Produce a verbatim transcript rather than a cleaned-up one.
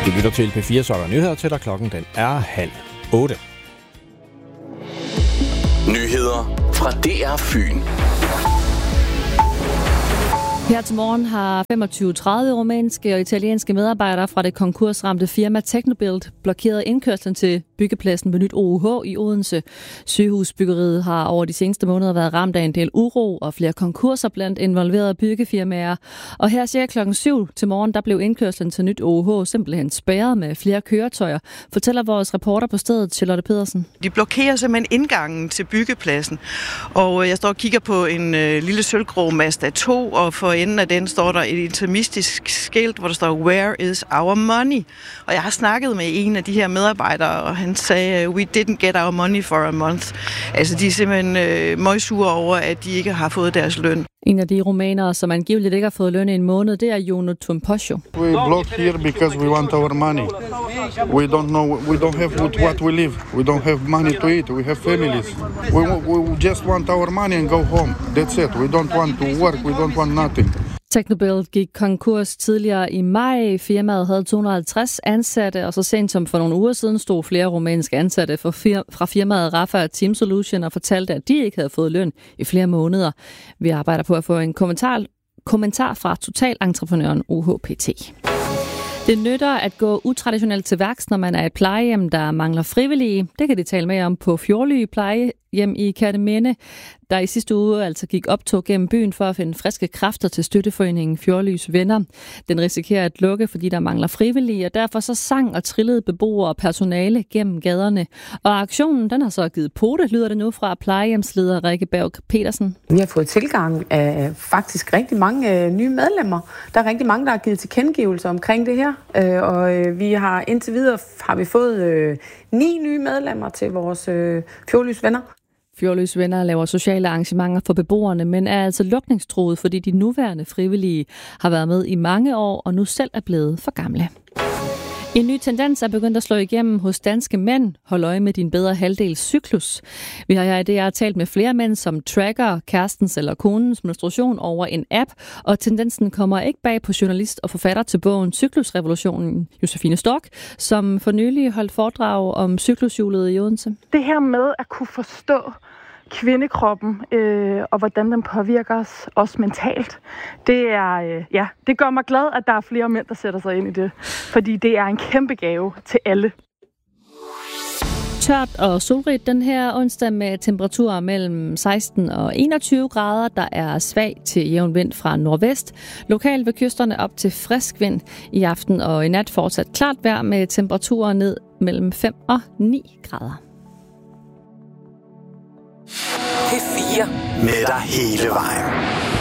Du lytter til P fire, så er der nyheder til dig. Klokken den er halv otte. Nyheder fra D R Fyn. Her til morgen har femogtyve til tredive rumænske og italienske medarbejdere fra det konkursramte firma Technobuild blokeret indkørslen til byggepladsen ved Nyt O U H i Odense. Sygehusbyggeriet har over de seneste måneder været ramt af en del uro og flere konkurser blandt involverede byggefirmaer. Og her cirka klokken syv til morgen, der blev indkørslen til Nyt O U H simpelthen spærret med flere køretøjer, fortæller vores reporter på stedet, Charlotte Pedersen. De blokerer simpelthen indgangen til byggepladsen, og jeg står og kigger på en øh, lille sølvgrå Mazda to, og for enden af den står der et intimistisk skilt, hvor der står, "Where is our money?" Og jeg har snakket med en af de her medarbejdere, og han sagde, "We didn't get our money for a month." Altså, de er simpelthen øh, møgsure over, at de ikke har fået deres løn. En af de rumænere, som angiveligt ikke har fået løn i en måned, det er Jono Tumposio. We block here because we want our money. We don't know, we don't have what we live. We don't have money to eat. We have families. We, we just want our money and go home. That's it. We don't want to work. We don't want nothing. Technobuild gik konkurs tidligere i maj. Firmaet havde to hundrede og halvtreds ansatte, og så sent som for nogle uger siden stod flere rumænske ansatte fra firmaet Rafa Team Solution og fortalte, at de ikke havde fået løn i flere måneder. Vi arbejder på at få en kommentar, kommentar fra totalentreprenøren O H P T. Det nytter at gå utraditionelt til værks, når man er et plejehjem, der mangler frivillige. Det kan de tale med om på Fjordly plejehjem i Kerteminde, der i sidste uge altså gik optog gennem byen for at finde friske kræfter til støtteforeningen Fjordlys Venner. Den risikerer at lukke, fordi der mangler frivillige, og derfor så sang og trillede beboere og personale gennem gaderne. Og aktionen, den har så givet pote, lyder det nu fra plejehjemsleder Rikke Berg Petersen. Vi har fået tilgang af faktisk rigtig mange øh, nye medlemmer. Der er rigtig mange, der har givet tilkendegivelser omkring det her, øh, og øh, vi har indtil videre har vi fået øh, ni nye medlemmer til vores øh, Fjordlys Venner. Fjordlys Venner laver sociale arrangementer for beboerne, men er altså lukningstruet, fordi de nuværende frivillige har været med i mange år og nu selv er blevet for gamle. En ny tendens er begyndt at slå igennem hos danske mænd. Hold øje med din bedre halvdels cyklus. Vi har her i D R talt med flere mænd, som tracker kærestens eller konens menstruation over en app, og tendensen kommer ikke bag på journalist og forfatter til bogen Cyklusrevolutionen, Josefine Stork, som for nylig holdt foredrag om cyklushjulet i Odense. Det her med at kunne forstå kvindekroppen øh, og hvordan den påvirker os også mentalt, det er øh, ja, det gør mig glad, at der er flere mænd, der sætter sig ind i det, fordi det er en kæmpe gave til alle. Tørt og solrigt den her onsdag med temperaturer mellem seksten og enogtyve grader. Der er svag til jævn vind fra nordvest. Lokalt ved kysterne op til frisk vind. I aften og i nat fortsat klart vejr med temperaturer ned mellem fem og ni grader. P fire med dig hele vejen.